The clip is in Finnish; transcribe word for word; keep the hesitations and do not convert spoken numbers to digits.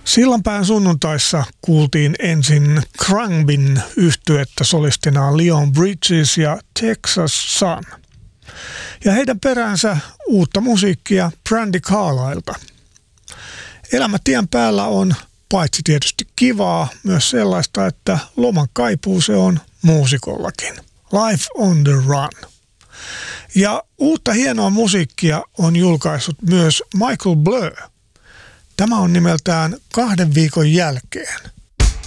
Sillanpään sunnuntaissa kuultiin ensin Khruangbin yhtyettä solistinaan Leon Bridges ja Texas Sun. Ja heidän peräänsä uutta musiikkia Brandi Carlilelta. Elämä tien päällä on paitsi tietysti kivaa, myös sellaista, että loman kaipuu se on muusikollakin. Life on the Run. Ja uutta hienoa musiikkia on julkaissut myös Michael Blur. Tämä on nimeltään Kahden viikon jälkeen.